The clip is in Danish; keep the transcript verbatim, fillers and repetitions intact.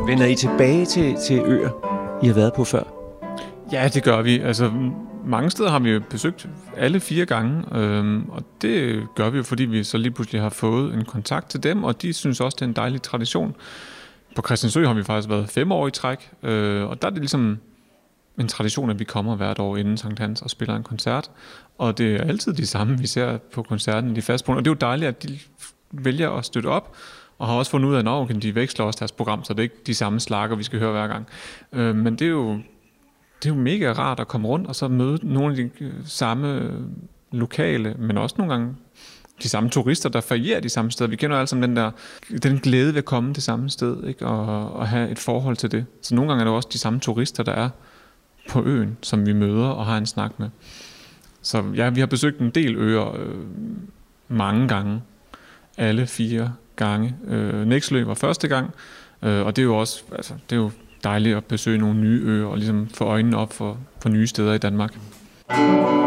Vender I tilbage til, til øer, I har været på før? Ja, det gør vi. Altså, mange steder har vi jo besøgt alle fire gange, øhm, og det gør vi jo, fordi vi så lige pludselig har fået en kontakt til dem, og de synes også, det er en dejlig tradition. På Christiansø har vi faktisk været fem år i træk, øh, og der er det ligesom en tradition, at vi kommer hvert år inden Sankt Hans og spiller en koncert, og det er altid de samme, vi ser på koncerten, de faste punkter, og det er jo dejligt, at de vælger at støtte op, og har også fundet ud af, at når de veksler også deres program, så det er ikke de samme slakker, vi skal høre hver gang. Øh, men det er jo Det er jo mega rart at komme rundt og så møde nogle af de samme lokale, men også nogle gange de samme turister, der ferierer de samme steder. Vi kender jo alle sammen den der den glæde ved at komme det samme sted, ikke? Og, og have et forhold til det. Så nogle gange er det også de samme turister, der er på øen, som vi møder og har en snak med. Så ja, vi har besøgt en del øer øh, mange gange. Alle fire gange. Øh, Nekslø var første gang, øh, og det er jo også altså, det er jo dejligt at besøge nogle nye øer og ligesom få øjnene op for, for nye steder i Danmark.